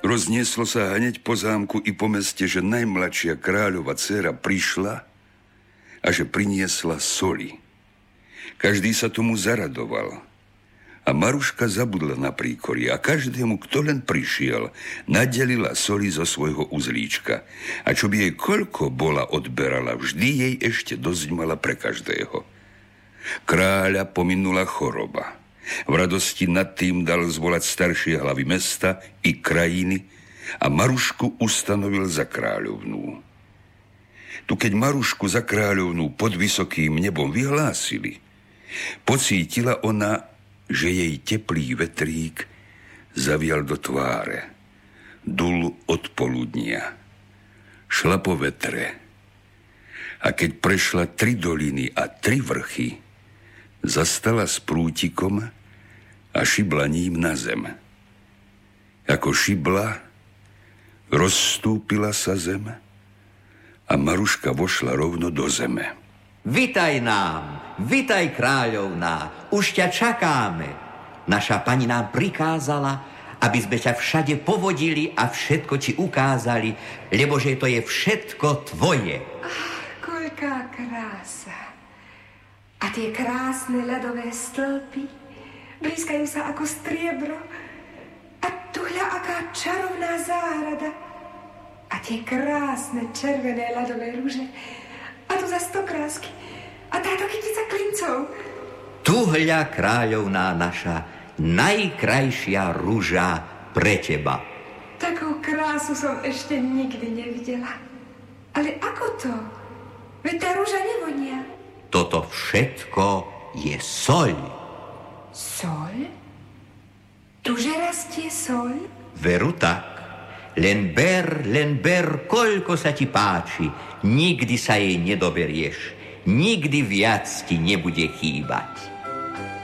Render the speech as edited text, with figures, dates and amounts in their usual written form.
Roznieslo sa hneď po zámku i po meste, že najmladšia kráľova dcéra prišla a že priniesla soli. Každý sa tomu zaradoval. A Maruška zabudla na príkorie a každému, kto len prišiel, nadelila soli zo svojho uzlíčka. A čo by jej koľko bola odberala, vždy jej ešte dosť mala pre každého. Kráľa pominula choroba. V radosti nad tým dal zvolať staršie hlavy mesta i krajiny a Marušku ustanovil za kráľovnú. Tu keď Marušku za kráľovnú pod vysokým nebom vyhlásili, pocítila ona, že jej teplý vetrík zavial do tváre. Dul od poludnia. Šla po vetre. A keď prešla 3 doliny a 3 vrchy, zastala s prútikom a šibla ním na zem. Ako šibla, rozstúpila sa zem a Maruška vošla rovno do zeme. Vitaj nám, vitaj kráľovná, už ťa čakáme. Naša pani nám prikázala, aby sme ťa všade povodili a všetko ti ukázali, lebože to je všetko tvoje. Koľká krása. A tie krásne ľadové stĺpy blízkajú sa ako striebro. A tu hľa aká čarovná záhrada. A tie krásne červené ľadové rúže. A tu za stokrásky. A táto kytica klincov. Tu hľa, kráľovná naša, najkrajšia rúža pre teba. Takú krásu som ešte nikdy nevidela. Ale ako to? Veď tá rúža nevonia. Toto všetko je soľ. Soľ? Tuže rastie soľ? Veru tak. Len ber, koľko sa ti páči. Nikdy sa jej nedoberieš. Nikdy viac ti nebude chýbať.